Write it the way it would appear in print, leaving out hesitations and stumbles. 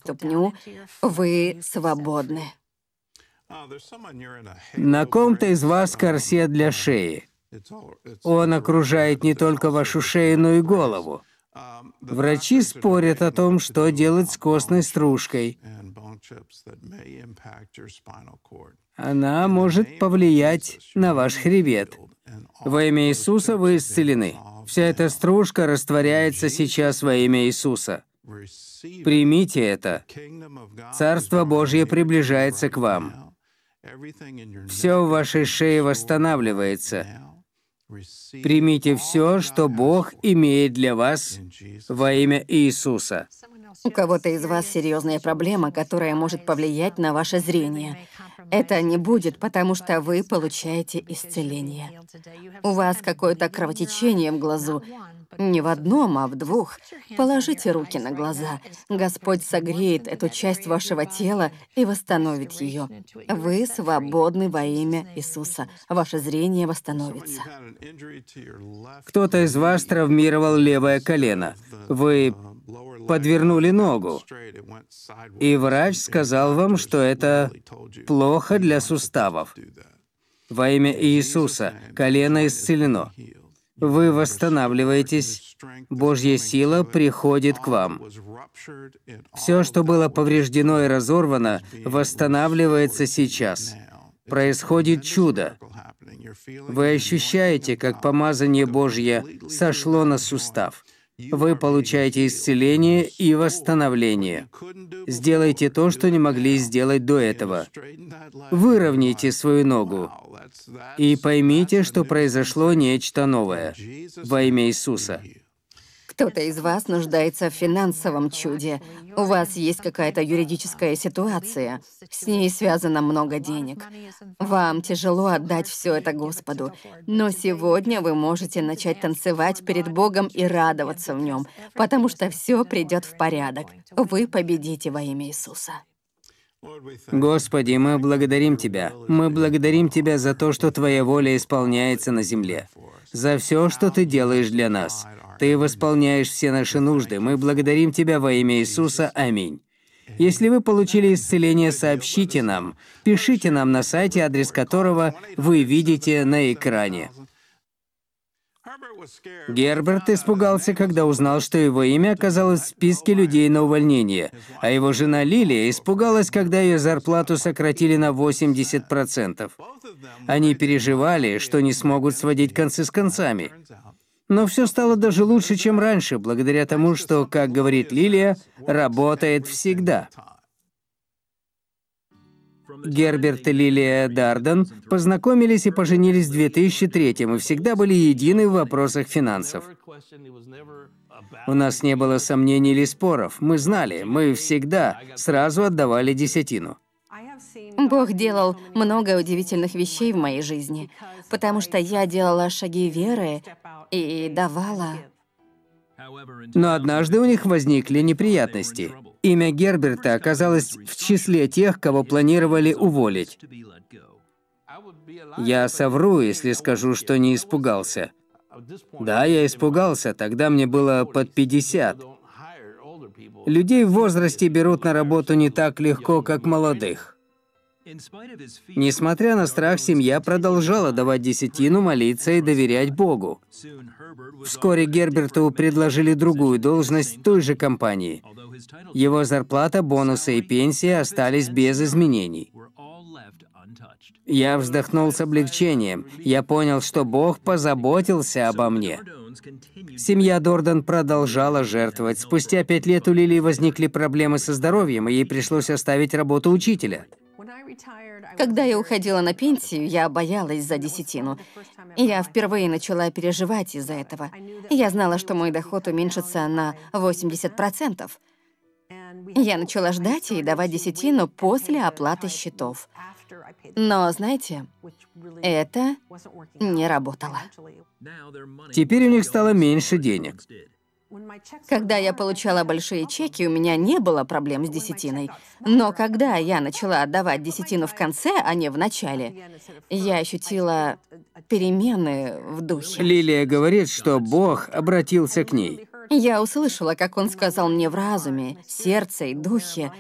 ступню, вы свободны. На ком-то из вас корсет для шеи. Он окружает не только вашу шею, но и голову. Врачи спорят о том, что делать с костной стружкой. Она может повлиять на ваш хребет. Во имя Иисуса вы исцелены. Вся эта стружка растворяется сейчас во имя Иисуса. Примите это. Царство Божье приближается к вам. Все в вашей шее восстанавливается. Примите все, что Бог имеет для вас во имя Иисуса. У кого-то из вас серьезная проблема, которая может повлиять на ваше зрение. Это не будет, потому что вы получаете исцеление. У вас какое-то кровотечение в глазу. Не в одном, а в двух. Положите руки на глаза. Господь согреет эту часть вашего тела и восстановит ее. Вы свободны во имя Иисуса. Ваше зрение восстановится. Кто-то из вас травмировал левое колено. Вы подвернули ногу. И врач сказал вам, что это плохо для суставов. Во имя Иисуса колено исцелено. Вы восстанавливаетесь, Божья сила приходит к вам. Все, что было повреждено и разорвано, восстанавливается сейчас. Происходит чудо. Вы ощущаете, как помазание Божье сошло на сустав. Вы получаете исцеление и восстановление. Сделайте то, что не могли сделать до этого. Выровняйте свою ногу. И поймите, что произошло нечто новое. Во имя Иисуса. Кто-то из вас нуждается в финансовом чуде. У вас есть какая-то юридическая ситуация. С ней связано много денег. Вам тяжело отдать все это Господу. Но сегодня вы можете начать танцевать перед Богом и радоваться в Нем, потому что все придет в порядок. Вы победите во имя Иисуса. Господи, мы благодарим Тебя. Мы благодарим Тебя за то, что Твоя воля исполняется на земле. За все, что Ты делаешь для нас. Ты восполняешь все наши нужды. Мы благодарим Тебя во имя Иисуса. Аминь. Если вы получили исцеление, сообщите нам. Пишите нам на сайте, адрес которого вы видите на экране. Герберт испугался, когда узнал, что его имя оказалось в списке людей на увольнение, а его жена Лилия испугалась, когда ее зарплату сократили на 80%. Они переживали, что не смогут сводить концы с концами. Но все стало даже лучше, чем раньше, благодаря тому, что, как говорит Лилия, работает всегда. Герберт и Лилия Дарден познакомились и поженились в 2003-м и всегда были едины в вопросах финансов. У нас не было сомнений или споров. Мы знали, мы всегда сразу отдавали десятину. Бог делал много удивительных вещей в моей жизни, потому что я делала шаги веры и давала. Но однажды у них возникли неприятности. Имя Герберта оказалось в числе тех, кого планировали уволить. Я совру, если скажу, что не испугался. Да, я испугался, тогда мне было под 50. Людей в возрасте берут на работу не так легко, как молодых. Несмотря на страх, семья продолжала давать десятину, молиться и доверять Богу. Вскоре Герберту предложили другую должность в той же компании. Его зарплата, бонусы и пенсия остались без изменений. Я вздохнул с облегчением. Я понял, что Бог позаботился обо мне. Семья Дордан продолжала жертвовать. Спустя 5 лет у Лилии возникли проблемы со здоровьем, и ей пришлось оставить работу учителя. Когда я уходила на пенсию, я боялась за десятину. Я впервые начала переживать из-за этого. Я знала, что мой доход уменьшится на 80%. Я начала ждать и давать десятину после оплаты счетов. Но, знаете, это не работало. Теперь у них стало меньше денег. Когда я получала большие чеки, у меня не было проблем с десятиной. Но когда я начала отдавать десятину в конце, а не в начале, я ощутила перемены в духе. Лилия говорит, что Бог обратился к ней. Я услышала, как он сказал мне в разуме, сердце и духе: